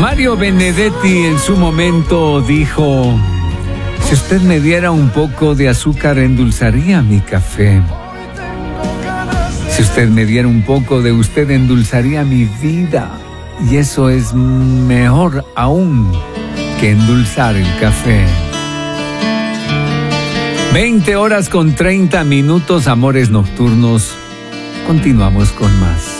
Mario Benedetti en su momento dijo: si usted me diera un poco de azúcar, endulzaría mi café. Si usted me diera un poco de usted, endulzaría mi vida. Y eso es mejor aún que endulzar el café. 20 horas con 30 minutos, Amores Nocturnos. Continuamos con más.